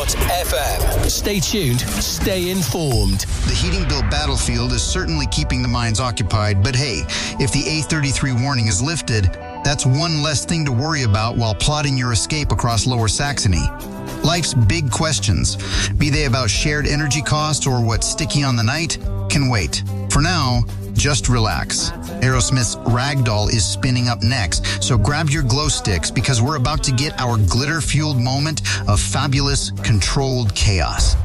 FM. Stay tuned, stay informed. The heating bill battlefield is certainly keeping the minds occupied, but hey, if the A33 warning is lifted, that's one less thing to worry about while plotting your escape across Lower Saxony. Life's big questions, be they about shared energy costs or what's sticky on the night, can wait. For now, just relax. Aerosmith's Ragdoll is spinning up next, so grab your glow sticks because we're about to get our glitter-fueled moment of fabulous, controlled chaos.